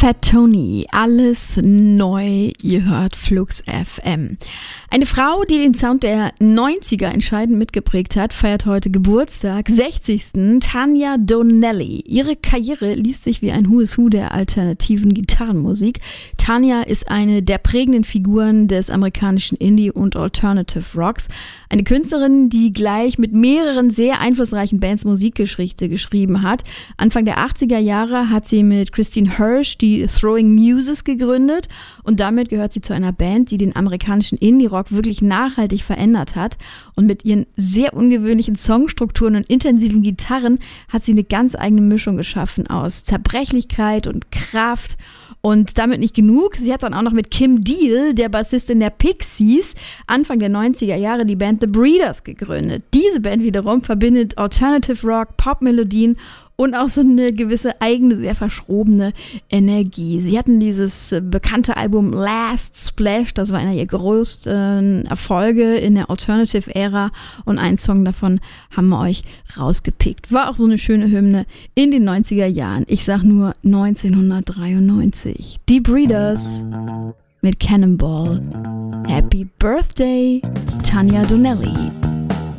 Fat Tony, alles neu, ihr hört Flux FM. Eine Frau, die den Sound der 90er entscheidend mitgeprägt hat, feiert heute Geburtstag, 60. Tanya Donelly. Ihre Karriere liest sich wie ein Who is Who der alternativen Gitarrenmusik. Tanya ist eine der prägenden Figuren des amerikanischen Indie- und Alternative Rocks. Eine Künstlerin, die gleich mit mehreren sehr einflussreichen Bands Musikgeschichte geschrieben hat. Anfang der 80er Jahre hat sie mit Christine Hirsch die Throwing Muses gegründet und damit gehört sie zu einer Band, die den amerikanischen Indie-Rock wirklich nachhaltig verändert hat. Und mit ihren sehr ungewöhnlichen Songstrukturen und intensiven Gitarren hat sie eine ganz eigene Mischung geschaffen aus Zerbrechlichkeit und Kraft. Und damit nicht genug, sie hat dann auch noch mit Kim Deal, der Bassistin der Pixies, Anfang der 90er Jahre die Band The Breeders gegründet. Diese Band wiederum verbindet Alternative Rock, Popmelodien und auch so eine gewisse eigene, sehr verschrobene Energie. Sie hatten dieses bekannte Album Last Splash, das war einer ihrer größten Erfolge in der Alternative-Ära und einen Song davon haben wir euch rausgepickt. War auch so eine schöne Hymne in den 90er Jahren. Ich sag nur 1993. Die Breeders mit Cannonball. Happy Birthday, Tanya Donelly.